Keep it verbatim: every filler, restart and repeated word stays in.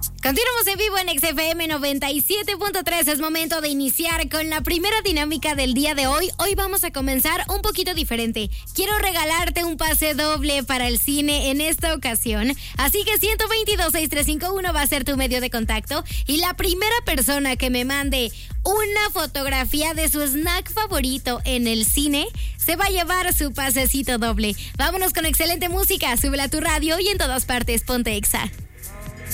Continuamos en vivo en X F M noventa y siete punto tres. Es momento de iniciar con la primera dinámica del día de hoy. Hoy vamos a comenzar un poquito diferente. Quiero regalarte un pase doble para el cine en esta ocasión. Así que ciento veintidós, sesenta y tres cincuenta y uno va a ser tu medio de contacto. Y la primera persona que me mande una fotografía de su snack favorito en el cine se va a llevar su pasecito doble. Vámonos con excelente música. Súbela a tu radio y en todas partes ponte Exa.